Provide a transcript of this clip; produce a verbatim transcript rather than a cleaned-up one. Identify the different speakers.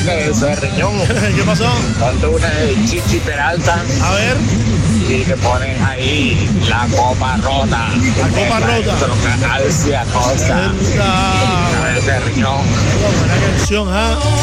Speaker 1: que eso es riñón.
Speaker 2: ¿Qué pasó?
Speaker 1: Ponte una de Chichi Peralta
Speaker 2: A ver.
Speaker 1: y te pones ahí la copa rota.
Speaker 2: La copa rota.
Speaker 1: Troca Alcia Costa.
Speaker 2: Anda.
Speaker 1: Cabeza de riñón.
Speaker 2: Buena canción, ¿ah?